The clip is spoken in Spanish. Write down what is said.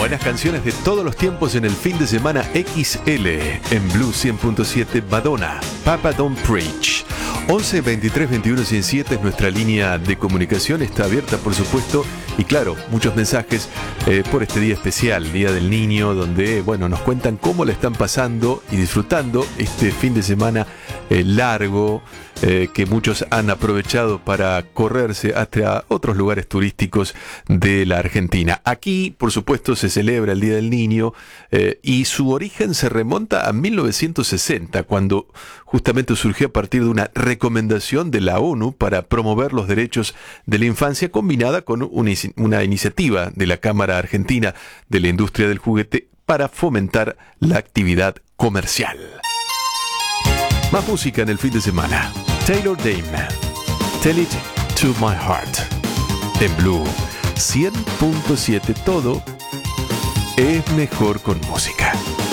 Buenas canciones de todos los tiempos en el fin de semana XL. En Blue 100.7, Madonna, Papa Don't Preach. 11 23 21 107 es nuestra línea de comunicación. Está abierta, por supuesto. Y claro, muchos mensajes por este día especial, Día del Niño, donde, bueno, nos cuentan cómo le están pasando y disfrutando este fin de semana largo, que muchos han aprovechado para correrse hasta otros lugares turísticos de la Argentina. Aquí, por supuesto, se celebra el Día del Niño y su origen se remonta a 1960, cuando justamente surgió a partir de una recomendación de la ONU para promover los derechos de la infancia, combinada con una iniciativa de la Cámara Argentina de la Industria del Juguete para fomentar la actividad comercial. Más música en el fin de semana. Taylor Dayne, Tell It to My Heart. En Blue 100.7, todo es mejor con música.